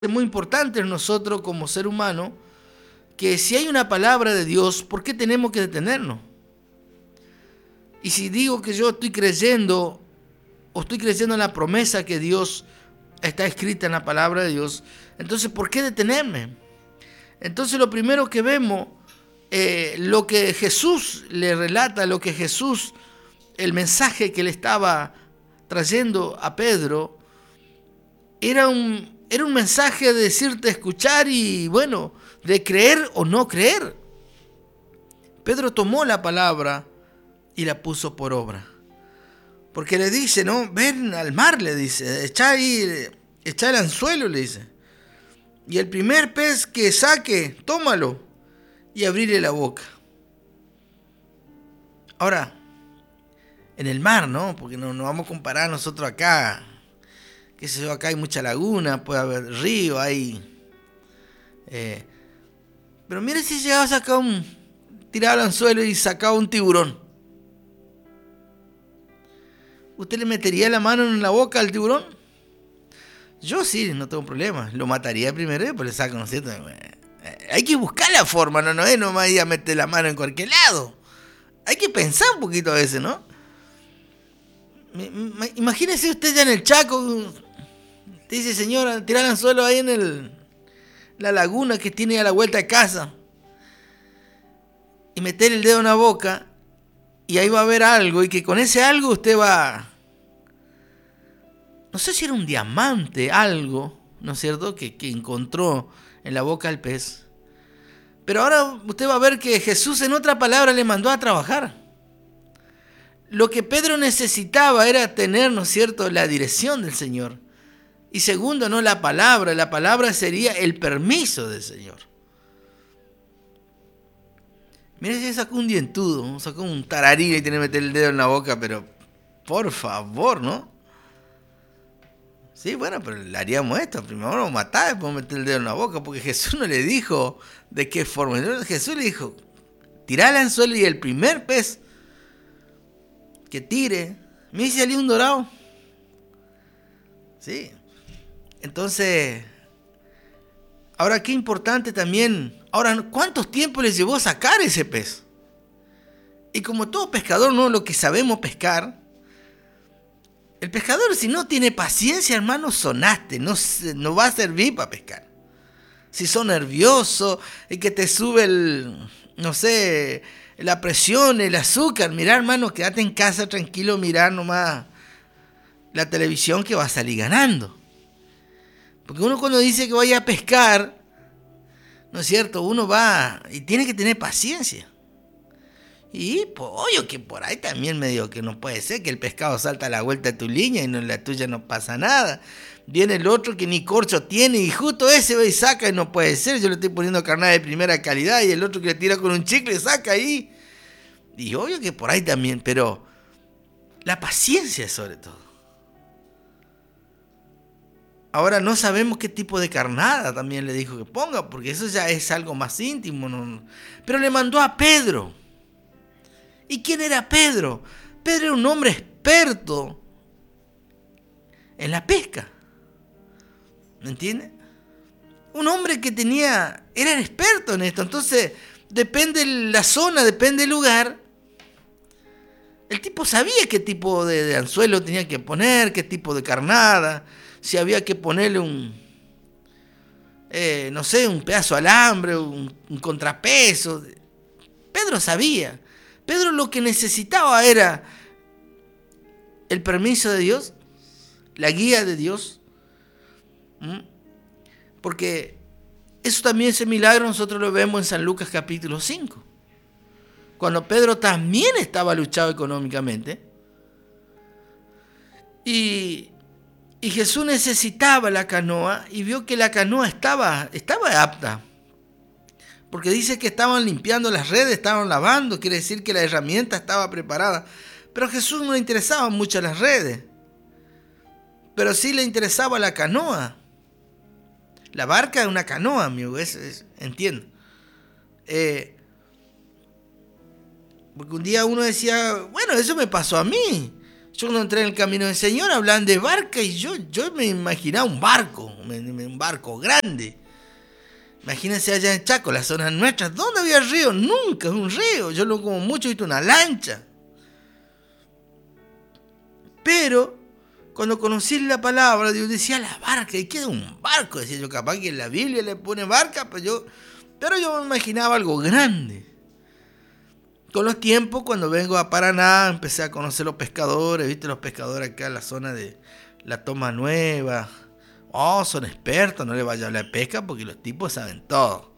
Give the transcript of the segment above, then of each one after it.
Es muy importante en nosotros como ser humano que si hay una palabra de Dios, ¿por qué tenemos que detenernos? Y si digo que yo estoy creyendo o estoy creyendo en la promesa que Dios está escrita en la palabra de Dios, entonces ¿por qué detenerme? Entonces lo primero que vemos, lo que Jesús le relata, lo que Jesús, el mensaje que le estaba trayendo a Pedro, era un mensaje de decirte escuchar y bueno, de creer o no creer. Pedro tomó la palabra y la puso por obra. Porque le dice, no, ven al mar, le dice, echa el anzuelo, le dice. Y el primer pez que saque, tómalo y abrirle la boca. Ahora, en el mar, ¿no? Porque no vamos a comparar nosotros acá. Qué sé yo, acá hay mucha laguna, puede haber río, hay... pero mire si llegaba a sacar tiraba el anzuelo y sacaba un tiburón. ¿Usted le metería la mano en la boca al tiburón? Yo sí, no tengo problema. Lo mataría primero y después le saco, ¿no es cierto? Hay que buscar la forma, no es nomás ir a meter la mano en cualquier lado. Hay que pensar un poquito a veces, ¿no? Imagínese usted ya en el Chaco, te dice, señora, tira el anzuelo ahí en la laguna que tiene a la vuelta de casa. Y meter el dedo en la boca y ahí va a haber algo y que con ese algo usted va... No sé si era un diamante, algo, ¿no es cierto?, que encontró en la boca del pez. Pero ahora usted va a ver que Jesús en otra palabra le mandó a trabajar. Lo que Pedro necesitaba era tener, ¿no es cierto?, la dirección del Señor. Y segundo, no la palabra sería el permiso del Señor. Mira si sacó un dientudo, sacó un tararí y tiene que meter el dedo en la boca, pero por favor, ¿no? Sí, bueno, pero le haríamos esto, primero lo mataba y después meter el dedo en la boca, porque Jesús no le dijo de qué forma. Jesús le dijo, tirá el anzuelo y el primer pez que tire, me dice salió un dorado. Sí. Entonces, ahora qué importante también, ahora, ¿cuántos tiempos les llevó sacar ese pez? Y como todo pescador, no lo que sabemos pescar, el pescador si no tiene paciencia, hermano, sonaste, no va a servir para pescar. Si sos nervioso, y que te sube no sé, la presión, el azúcar, mirá, hermano, quédate en casa tranquilo, mirá nomás la televisión que va a salir ganando. Porque uno cuando dice que vaya a pescar, ¿no es cierto? Uno va y tiene que tener paciencia. Y pues, obvio que por ahí también medio que no puede ser que el pescado salta a la vuelta de tu línea y en la tuya no pasa nada. Viene el otro que ni corcho tiene y justo ese va y saca y no puede ser. Yo le estoy poniendo carnada de primera calidad y el otro que le tira con un chicle saca ahí. Y obvio que por ahí también, pero la paciencia sobre todo. Ahora no sabemos qué tipo de carnada también le dijo que ponga, porque eso ya es algo más íntimo. ¿No? Pero le mandó a Pedro. ¿Y quién era Pedro? Pedro era un hombre experto en la pesca. ¿Me entiende? Un hombre que era experto en esto. Entonces, depende la zona, depende el lugar. El tipo sabía qué tipo de anzuelo tenía que poner, qué tipo de carnada, si había que ponerle un pedazo de alambre, un contrapeso. Pedro sabía. Pedro lo que necesitaba era el permiso de Dios, la guía de Dios. Porque eso también, ese milagro, nosotros lo vemos en San Lucas capítulo 5. Cuando Pedro también estaba luchado económicamente. Y Jesús necesitaba la canoa y vio que la canoa estaba apta. Porque dice que estaban limpiando las redes, estaban lavando, quiere decir que la herramienta estaba preparada. Pero a Jesús no le interesaban mucho las redes. Pero sí le interesaba la canoa. La barca es una canoa, amigo, entiendo. Porque un día uno decía, bueno, eso me pasó a mí. Yo cuando entré en el camino del Señor hablaban de barca y yo me imaginaba un barco grande. Imagínense allá en Chaco, las zonas nuestras, ¿dónde había río? Nunca un río. Yo lo como mucho he visto una lancha. Pero cuando conocí la palabra, Dios decía la barca, ¿y qué es un barco? Decía yo, capaz que en la Biblia le pone barca, pero yo me imaginaba algo grande. Con los tiempos, cuando vengo a Paraná, empecé a conocer los pescadores, ¿viste? Los pescadores acá en la zona de la Toma Nueva. Oh, son expertos, no les vaya a hablar de pesca porque los tipos saben todo.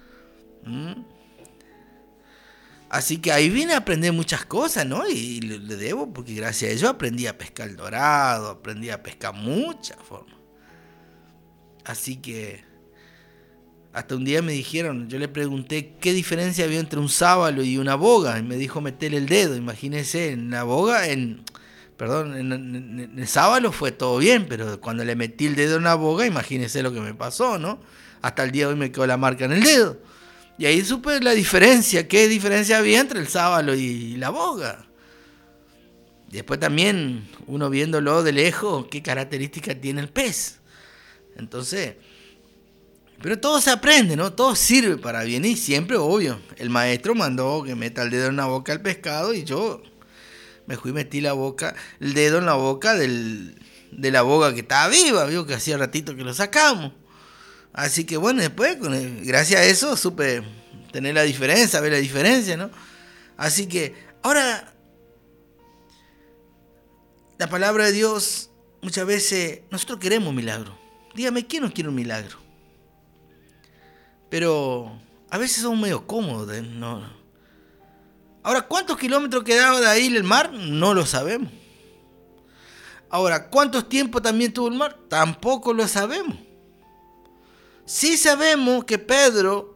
Así que ahí vine a aprender muchas cosas, ¿no? Y le debo porque gracias a ello aprendí a pescar el dorado, aprendí a pescar muchas formas. Así que hasta un día me dijeron, yo le pregunté qué diferencia había entre un sábalo y una boga, y me dijo meterle el dedo. Imagínense, en la boga, en el sábalo fue todo bien, pero cuando le metí el dedo en la boga, imagínense lo que me pasó, ¿no? Hasta el día de hoy me quedó la marca en el dedo. Y ahí supe la diferencia, qué diferencia había entre el sábalo y la boga. Después también, uno viéndolo de lejos, qué características tiene el pez. Entonces, pero todo se aprende, ¿no? Todo sirve para bien y siempre, obvio, el maestro mandó que meta el dedo en la boca del pescado y yo me fui y metí el dedo en la boca de la boga que estaba viva, vio que hacía ratito que lo sacamos. Así que bueno, después, gracias a eso, supe tener la diferencia, ver la diferencia, ¿no? Así que, ahora, la palabra de Dios, muchas veces, nosotros queremos milagro. Dígame, ¿quién no quiere un milagro? Pero a veces son medio cómodos, ¿no? Ahora, ¿cuántos kilómetros quedaba de ahí el mar? No lo sabemos. Ahora, ¿cuántos tiempos también tuvo el mar? Tampoco lo sabemos. Sí sabemos que Pedro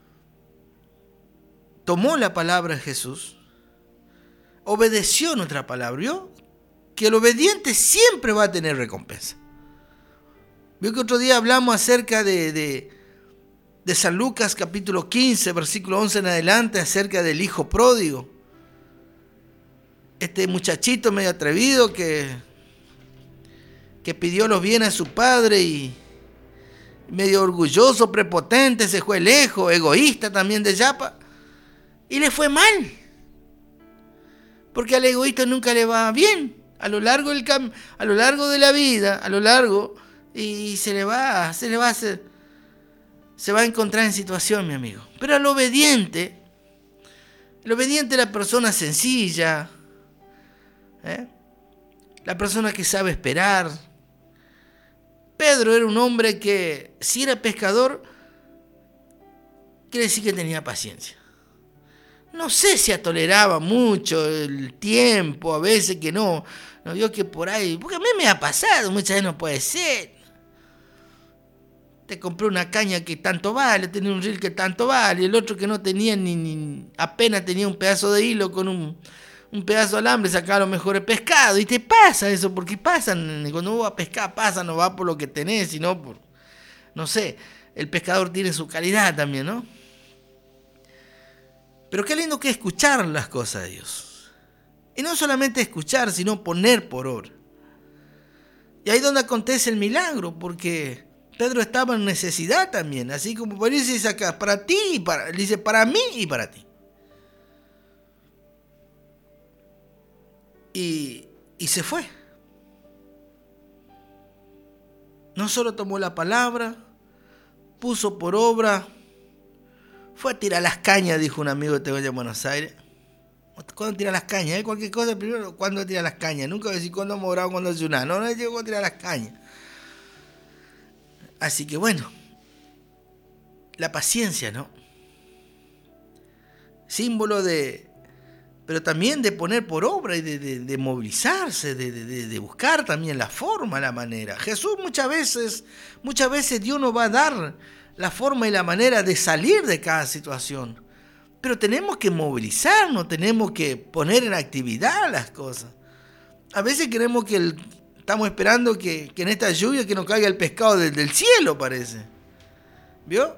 tomó la palabra de Jesús, obedeció nuestra palabra, ¿vio? Que el obediente siempre va a tener recompensa. ¿Vio que otro día hablamos acerca de San Lucas capítulo 15, versículo 11 en adelante, acerca del hijo pródigo? Este muchachito medio atrevido que pidió los bienes a su padre y medio orgulloso, prepotente, se fue lejos, egoísta también de Yapa, y le fue mal. Porque al egoísta nunca le va bien. A lo largo de la vida, y se va a encontrar en situación, mi amigo. Pero al obediente, es la persona sencilla, la persona que sabe esperar. Pedro era un hombre que, si era pescador, quiere decir que tenía paciencia. No sé si toleraba mucho el tiempo, a veces que no vio que por ahí, porque a mí me ha pasado, muchas veces no puede ser. Te compré una caña que tanto vale, tenía un reel que tanto vale, y el otro que no tenía apenas tenía un pedazo de hilo con un pedazo de alambre, sacaba los mejores pescados. Y te pasa eso, porque pasan, cuando uno va a pescar pasa, no va por lo que tenés, sino por, no sé, el pescador tiene su calidad también, ¿no? Pero qué lindo que es escuchar las cosas de Dios. Y no solamente escuchar, sino poner por obra. Y ahí es donde acontece el milagro, porque Pedro estaba en necesidad también, así como por eso dice acá, para ti, dice para mí y para ti. Y se fue. No solo tomó la palabra, puso por obra, fue a tirar las cañas, dijo un amigo que tengo allá en Buenos Aires. ¿Cuándo tira las cañas? Cualquier cosa, primero, ¿cuándo tira las cañas? Nunca voy a decir cuándo hemos orado, cuándo ayunar. No llegó a tirar las cañas. Así que bueno, la paciencia, ¿no? Símbolo pero también de poner por obra y de movilizarse, de buscar también la forma, la manera. Jesús muchas veces Dios nos va a dar la forma y la manera de salir de cada situación. Pero tenemos que movilizarnos, tenemos que poner en actividad las cosas. A veces estamos esperando que en esta lluvia que nos caiga el pescado del cielo, parece. ¿Vio?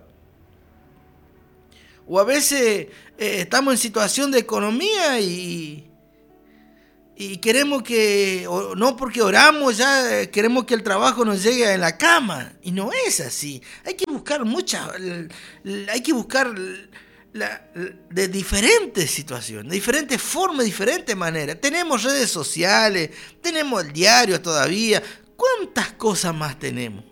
O a veces estamos en situación de economía y Y queremos que, no porque oramos, ya queremos que el trabajo nos llegue en la cama. Y no es así. Hay que buscar hay que buscar de diferentes situaciones, de diferentes formas, de diferentes maneras. Tenemos redes sociales, tenemos el diario todavía. ¿Cuántas cosas más tenemos?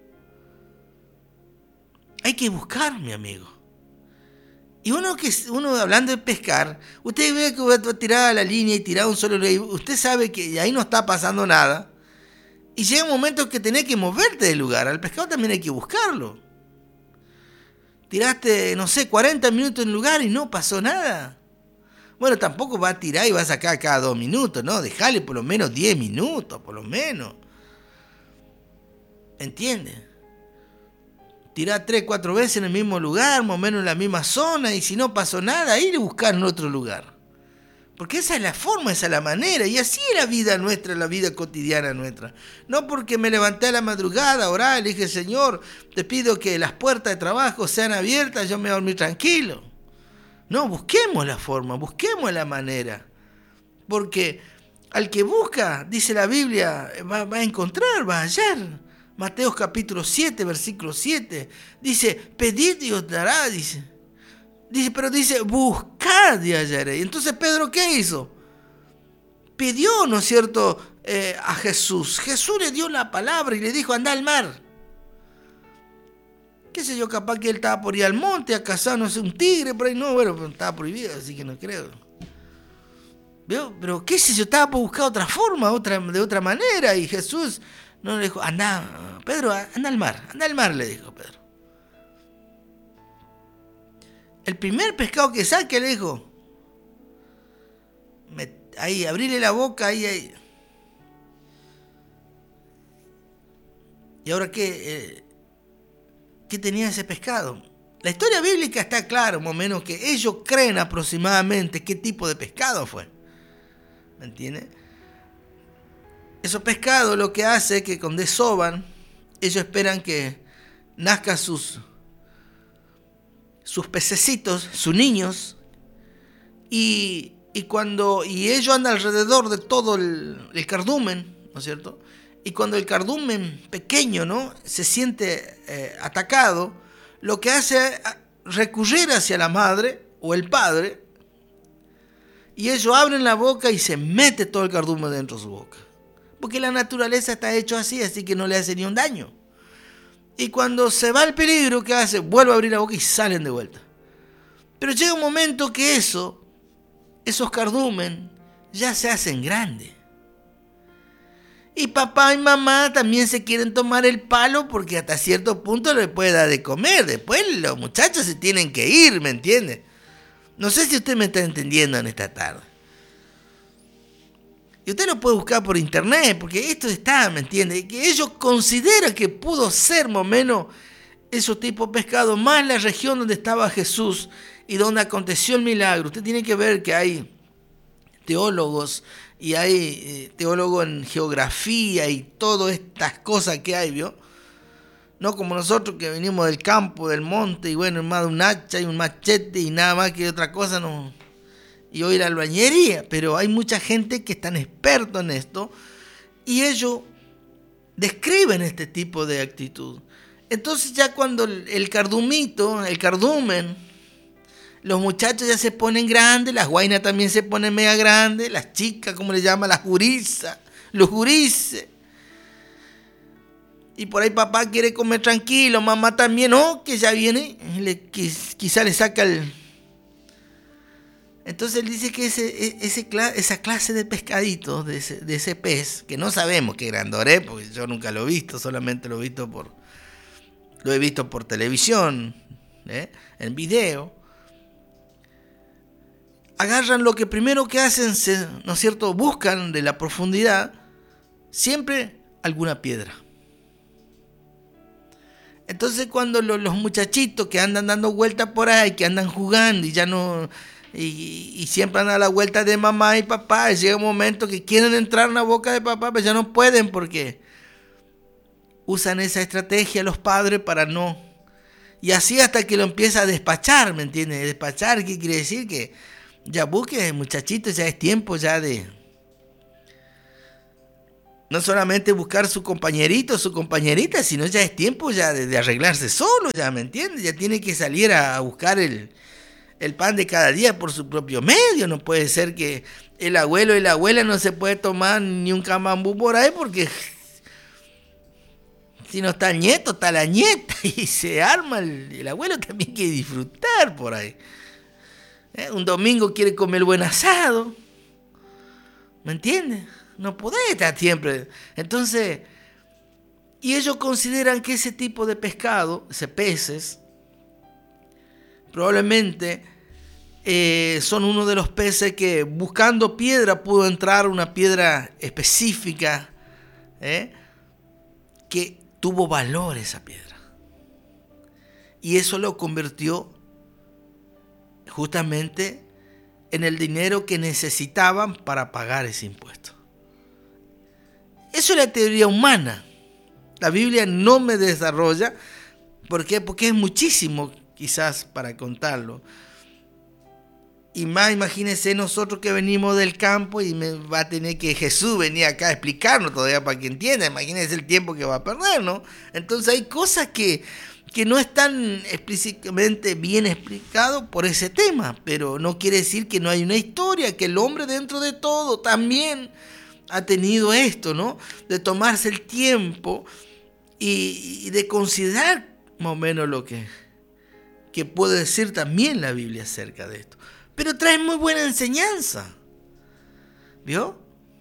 Hay que buscar, mi amigo. Y uno hablando de pescar, usted ve que va a tirar a la línea y tirar un solo, usted sabe que ahí no está pasando nada. Y llega un momento que tenés que moverte del lugar. Al pescado también hay que buscarlo. Tiraste, no sé, 40 minutos en el lugar y no pasó nada. Bueno, tampoco va a tirar y va a sacar cada 2 minutos, ¿no? Dejale por lo menos 10 minutos, por lo menos. ¿Entiendes? Tirar 3, 4 veces en el mismo lugar, más o menos en la misma zona, y si no pasó nada, ir a buscar en otro lugar. Porque esa es la forma, esa es la manera, y así es la vida nuestra, la vida cotidiana nuestra. No porque me levanté a la madrugada, oré, le dije, Señor, te pido que las puertas de trabajo sean abiertas, yo me voy a dormir tranquilo. No, busquemos la forma, busquemos la manera. Porque al que busca, dice la Biblia, va a encontrar, va a hallar. Mateo capítulo 7, versículo 7. Dice, pedid y os dará, dice. Pero dice, buscad y hallaréis. Entonces Pedro, ¿qué hizo? Pidió, ¿no es cierto?, a Jesús. Jesús le dio la palabra y le dijo, anda al mar. Qué sé yo, capaz que él estaba por ir al monte a cazar, no sé, un tigre por ahí. No, bueno, estaba prohibido, así que no creo. ¿Vio? Pero qué sé yo, estaba por buscar otra forma, de otra manera. Y Jesús no le dijo, anda, Pedro, anda al mar, le dijo Pedro. El primer pescado que saque, le dijo, ahí, abrile la boca, ahí. ¿Y ahora qué tenía ese pescado? La historia bíblica está clara, más o menos, que ellos creen aproximadamente qué tipo de pescado fue. ¿Me entiendes? Esos pescados lo que hace es que cuando desoban, ellos esperan que nazcan sus pececitos, sus niños, y ellos andan alrededor de todo el cardumen, ¿no es cierto? Y cuando el cardumen pequeño, ¿no?, se siente atacado, lo que hace es recurrir hacia la madre o el padre, y ellos abren la boca y se mete todo el cardumen dentro de su boca. Porque la naturaleza está hecho así que no le hace ni un daño. Y cuando se va el peligro, ¿qué hace? Vuelve a abrir la boca y salen de vuelta. Pero llega un momento que esos cardumen ya se hacen grandes. Y papá y mamá también se quieren tomar el palo porque hasta cierto punto le puede dar de comer. Después los muchachos se tienen que ir, ¿me entiende? No sé si usted me está entendiendo en esta tarde. Y usted lo puede buscar por internet, porque esto está, ¿me entiende? Que ellos consideran que pudo ser más o menos esos tipos de pescado, más la región donde estaba Jesús y donde aconteció el milagro. Usted tiene que ver que hay teólogos y hay teólogos en geografía y todas estas cosas que hay, ¿vio? No como nosotros que venimos del campo, del monte, y bueno, más de un hacha y un machete y nada más que otra cosa, no. Y hoy la albañería, pero hay mucha gente que están expertos en esto y ellos describen este tipo de actitud. Entonces ya cuando el cardumen, los muchachos ya se ponen grandes, las guainas también se ponen mega grandes, las chicas, como le llaman, las gurisas, los gurises. Y por ahí papá quiere comer tranquilo, mamá también, que ya viene, quizá le saca el... Entonces él dice que esa clase de pescaditos, de ese pez, que no sabemos qué grandor es, porque yo nunca lo he visto, solamente lo he visto por televisión, en video. Agarran lo que primero que hacen, ¿no es cierto?, buscan de la profundidad siempre alguna piedra. Entonces cuando los muchachitos que andan dando vueltas por ahí, que andan jugando y ya no... Y siempre andan a la vuelta de mamá y papá, y llega un momento que quieren entrar en la boca de papá, pero ya no pueden porque usan esa estrategia los padres para no. Y así hasta que lo empieza a despachar, ¿me entiendes? Despachar, ¿qué quiere decir? Que ya busque, muchachitos, ya es tiempo ya de No solamente buscar su compañerito o su compañerita, sino ya es tiempo ya de arreglarse solo, ya, ¿me entiendes? Ya tiene que salir a buscar el pan de cada día por su propio medio. No puede ser que el abuelo y la abuela no se puede tomar ni un camambú por ahí, porque si no está el nieto, está la nieta, y se arma, el abuelo también quiere disfrutar por ahí. Un domingo quiere comer el buen asado, ¿me entiendes? No podés estar siempre. Entonces, y ellos consideran que ese tipo de pescado, ese peces, probablemente son uno de los peces que buscando piedra pudo entrar una piedra específica, que tuvo valor esa piedra. Y eso lo convirtió justamente en el dinero que necesitaban para pagar ese impuesto. Eso es la teoría humana. La Biblia no me desarrolla. ¿Por qué? Porque es muchísimo quizás para contarlo. Y más, imagínense nosotros que venimos del campo y me va a tener que Jesús venir acá a explicarnos todavía para que entienda. Imagínense el tiempo que va a perder, ¿no? Entonces hay cosas que no están explícitamente bien explicadas por ese tema, pero no quiere decir que no hay una historia, que el hombre dentro de todo también ha tenido esto, ¿no? De tomarse el tiempo y de considerar más o menos lo que puede decir también la Biblia acerca de esto. Pero trae muy buena enseñanza. ¿Vio?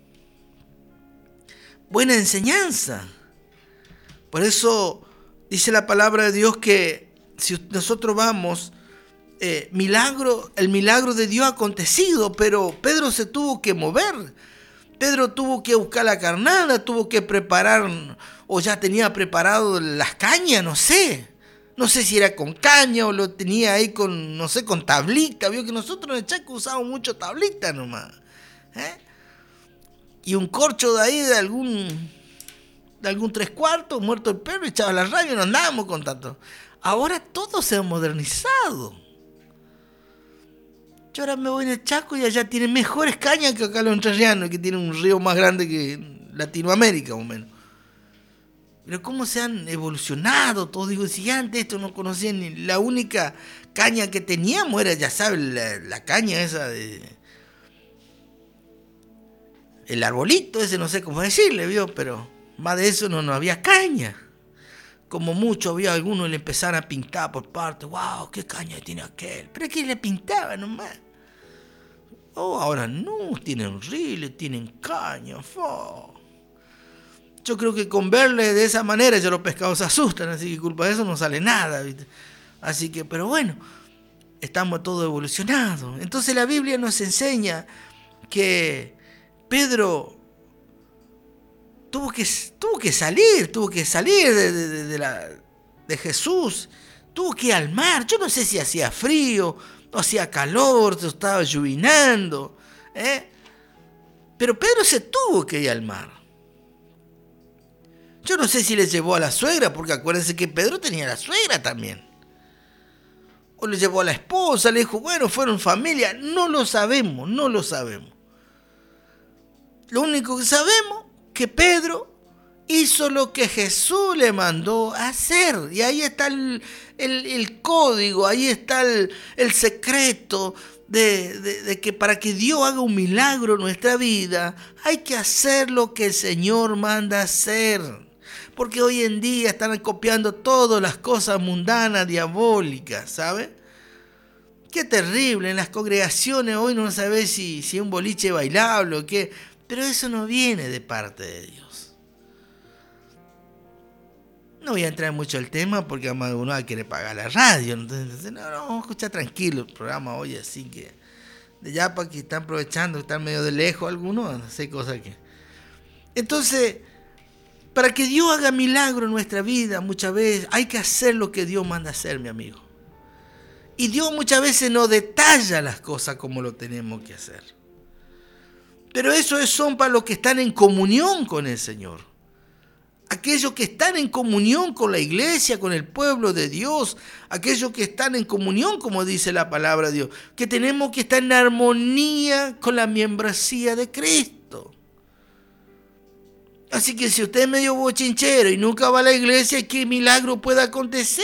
Buena enseñanza. Por eso dice la palabra de Dios que si nosotros vamos, el milagro de Dios ha acontecido, pero Pedro se tuvo que mover. Pedro tuvo que buscar la carnada, tuvo que preparar, o ya tenía preparado las cañas, no sé. No sé si era con caña o lo tenía ahí con, no sé, con tablita. Vio que nosotros en el Chaco usamos mucho tablita nomás. Y un corcho de ahí de algún 3/4, muerto el perro, echaba la rabia y no andábamos con tanto. Ahora todo se ha modernizado. Yo ahora me voy en el Chaco y allá tienen mejores cañas que acá los entrerrianos, que tienen un río más grande que Latinoamérica, o menos. Pero cómo se han evolucionado todos. Digo, si antes esto no conocían, ni la única caña que teníamos era, ya saben, la caña esa de el arbolito ese, no sé cómo decirle, ¿vio? Pero más de eso no había caña. Como mucho había algunos le empezaron a pintar por parte. ¡Wow! ¿Qué caña tiene aquel? Pero es que le pintaba nomás. Oh, ahora no, tienen riles, tienen caña. ¡Fo! Yo creo que con verle de esa manera ya los pescados se asustan, así que culpa de eso no sale nada, ¿viste? Así que, pero bueno, estamos todos evolucionados. Entonces la Biblia nos enseña que Pedro tuvo que salir de Jesús, tuvo que ir al mar. Yo no sé si hacía frío, o hacía calor, se estaba llovinando, pero Pedro se tuvo que ir al mar. Yo no sé si le llevó a la suegra, porque acuérdense que Pedro tenía a la suegra también. O le llevó a la esposa, le dijo, bueno, fueron familia. No lo sabemos. Lo único que sabemos es que Pedro hizo lo que Jesús le mandó a hacer. Y ahí está el código, ahí está el secreto de que para que Dios haga un milagro en nuestra vida, hay que hacer lo que el Señor manda hacer. Porque hoy en día están copiando todas las cosas mundanas, diabólicas, ¿sabe? Qué terrible, en las congregaciones hoy no sabes si es un boliche bailable o qué, pero eso no viene de parte de Dios. No voy a entrar mucho en el tema porque además uno va a querer pagar la radio, entonces no, vamos a escuchar tranquilo el programa hoy, así que de ya para que están aprovechando, están medio de lejos algunos, no sé cosas que... Entonces, para que Dios haga milagro en nuestra vida, muchas veces hay que hacer lo que Dios manda hacer, mi amigo. Y Dios muchas veces no detalla las cosas como lo tenemos que hacer. Pero eso son para los que están en comunión con el Señor. Aquellos que están en comunión con la iglesia, con el pueblo de Dios, aquellos que están en comunión, como dice la palabra de Dios, que tenemos que estar en armonía con la membresía de Cristo. Así que si usted es medio bochinchero y nunca va a la iglesia, ¿qué milagro puede acontecer?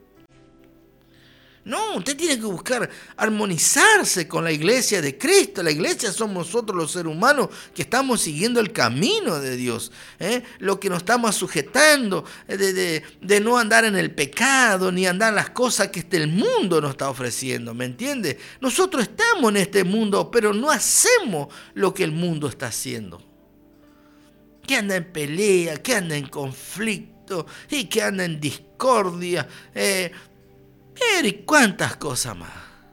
No, usted tiene que buscar armonizarse con la iglesia de Cristo. La iglesia somos nosotros los seres humanos que estamos siguiendo el camino de Dios. Lo que nos estamos sujetando, de no andar en el pecado, ni andar en las cosas que el mundo nos está ofreciendo, ¿me entiende? Nosotros estamos en este mundo, pero no hacemos lo que el mundo está haciendo. Que anda en pelea, que anda en conflicto, y que anda en discordia, y cuántas cosas más.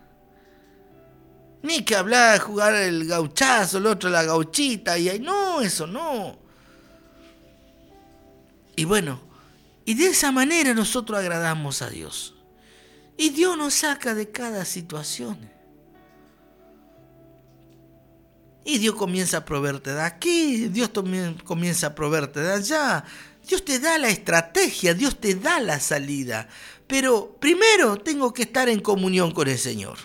Ni que hablar de jugar el gauchazo, el otro la gauchita, y no, eso no. Y bueno, y de esa manera nosotros agradamos a Dios. Y Dios nos saca de cada situación. Y Dios comienza a proveerte de aquí, Dios también comienza a proveerte de allá. Dios te da la estrategia, Dios te da la salida. Pero primero tengo que estar en comunión con el Señor.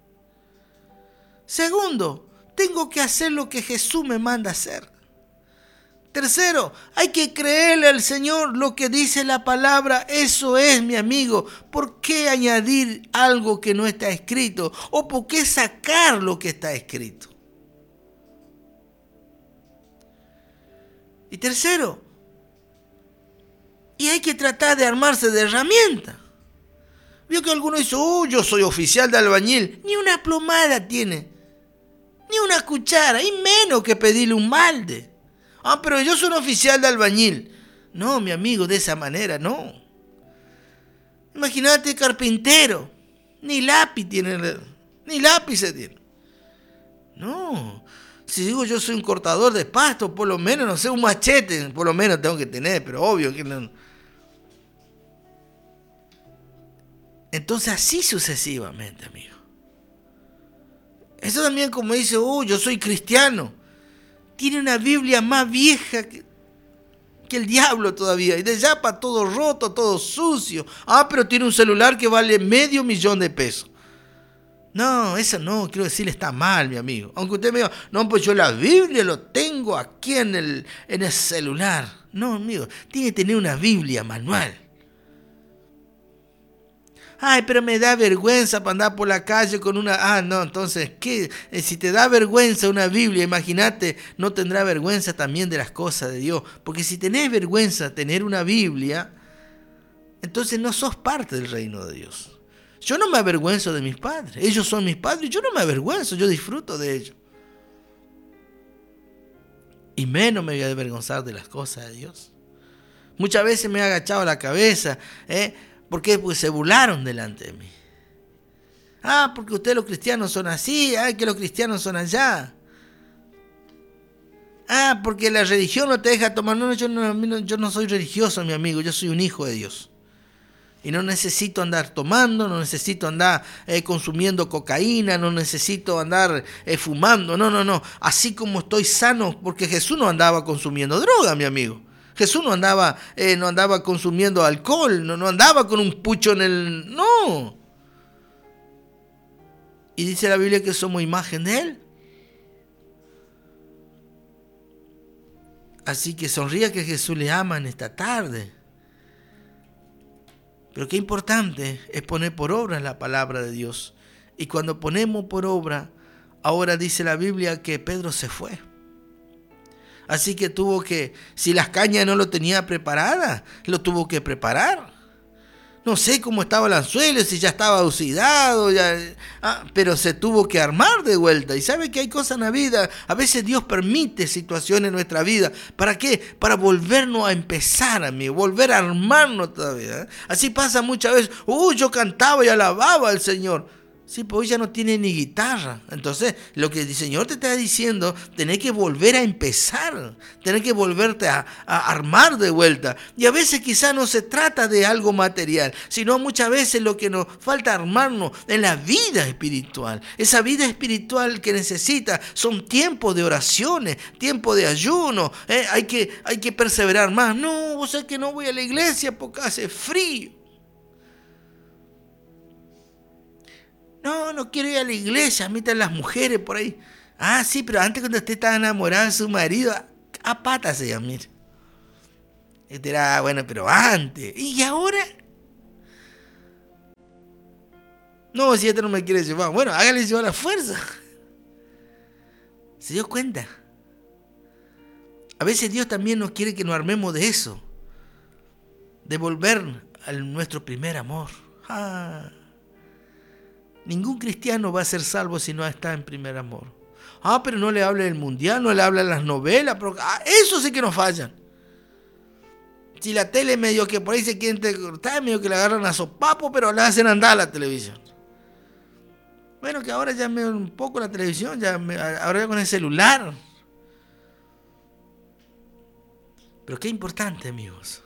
Segundo, tengo que hacer lo que Jesús me manda hacer. Tercero, hay que creerle al Señor lo que dice la palabra. Eso es, mi amigo. ¿Por qué añadir algo que no está escrito? ¿O por qué sacar lo que está escrito? Y tercero, y hay que tratar de armarse de herramientas. Vio que alguno dice, yo soy oficial de albañil. Ni una plomada tiene, ni una cuchara, y menos que pedirle un balde. Pero yo soy un oficial de albañil. No, mi amigo, de esa manera, no. Imagínate, carpintero, ni lápiz tiene, ni lápiz tiene. No, si digo yo soy un cortador de pasto, por lo menos, no sé, un machete, por lo menos tengo que tener, pero obvio que no. Entonces así sucesivamente, amigo. Eso también como dice, yo soy cristiano. Tiene una Biblia más vieja que el diablo todavía. Y de yapa todo roto, todo sucio. Pero tiene un celular que vale $500,000 de No, eso no, quiero decirle, está mal, mi amigo. Aunque usted me diga, no, pues yo la Biblia lo tengo aquí en el celular. No, amigo, tiene que tener una Biblia manual. Pero me da vergüenza para andar por la calle con una... no, entonces, ¿qué? Si te da vergüenza una Biblia, imagínate, no tendrá vergüenza también de las cosas de Dios. Porque si tenés vergüenza de tener una Biblia, entonces no sos parte del reino de Dios. Yo no me avergüenzo de mis padres. Ellos son mis padres, yo no me avergüenzo, yo disfruto de ellos. Y menos me voy a avergonzar de las cosas de Dios. Muchas veces me he agachado la cabeza, ¿por qué? Porque se burlaron delante de mí. Porque ustedes los cristianos son así, que los cristianos son allá. Porque la religión no te deja tomar. No, yo no soy religioso, mi amigo, yo soy un hijo de Dios. Y no necesito andar tomando, no necesito andar consumiendo cocaína, no necesito andar fumando, no. Así como estoy sano, porque Jesús no andaba consumiendo droga, mi amigo. Jesús no andaba consumiendo alcohol, no andaba con un pucho en el... No. Y dice la Biblia que somos imagen de Él. Así que sonría que Jesús le ama en esta tarde. Pero qué importante es poner por obra la palabra de Dios. Y cuando ponemos por obra, ahora dice la Biblia que Pedro se fue. Así que si las cañas no lo tenía preparada, lo tuvo que preparar. No sé cómo estaba el anzuelo, si ya estaba oxidado, pero se tuvo que armar de vuelta. Y sabe que hay cosas en la vida, a veces Dios permite situaciones en nuestra vida. ¿Para qué? Para volvernos a empezar, amigo, volver a armarnos todavía. Así pasa muchas veces. Yo cantaba y alababa al Señor. Sí, pues hoy ya no tiene ni guitarra. Entonces, lo que el Señor te está diciendo, tenés que volver a empezar, tenés que volverte a armar de vuelta. Y a veces quizás no se trata de algo material, sino muchas veces lo que nos falta armarnos en la vida espiritual. Esa vida espiritual que necesita son tiempos de oraciones, tiempos de ayuno. Hay que perseverar más. No, vos sabés que no voy a la iglesia porque hace frío. No quiero ir a la iglesia, miren las mujeres por ahí. Sí, pero antes cuando usted estaba enamorado de su marido, a patas se llama, mire. Y te dirá, bueno, pero antes. ¿Y ahora? No, si este no me quiere llevar. Bueno, hágale llevar a la fuerza. ¿Se dio cuenta? A veces Dios también nos quiere que nos armemos de eso. De volver a nuestro primer amor. Ah. Ningún cristiano va a ser salvo si no está en primer amor. Ah, pero no le habla del mundial, no le habla de las novelas. Pero, eso sí que nos fallan. Si la tele medio que por ahí se quieren cortar, medio que le agarran a sopapo, pero le hacen andar a la televisión. Bueno, que ahora ya me un poco la televisión, ahora ya con el celular. Pero qué importante, amigos.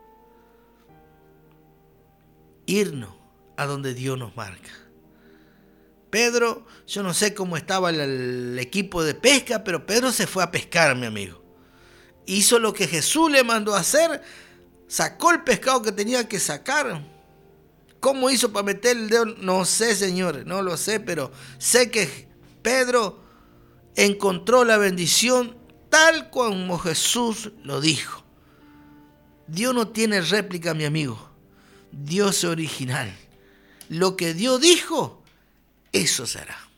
Irnos a donde Dios nos marca. Pedro, yo no sé cómo estaba el equipo de pesca, pero Pedro se fue a pescar, mi amigo. Hizo lo que Jesús le mandó a hacer, sacó el pescado que tenía que sacar. ¿Cómo hizo para meter el dedo? No sé, señores, no lo sé, pero sé que Pedro encontró la bendición tal como Jesús lo dijo. Dios no tiene réplica, mi amigo. Dios es original. Lo que Dios dijo, eso será.